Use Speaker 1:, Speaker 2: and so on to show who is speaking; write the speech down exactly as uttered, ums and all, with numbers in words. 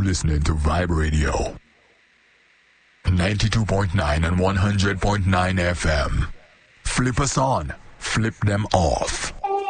Speaker 1: listening to Vibe Radio. ninety-two point nine and one hundred point nine F M. Flip us on, flip them off.